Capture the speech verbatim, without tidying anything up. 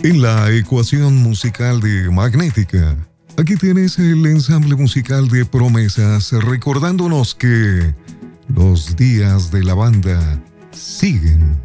En la ecuación musical de Magnética, aquí tienes el ensamble musical de Promesas recordándonos que los días de la banda siguen.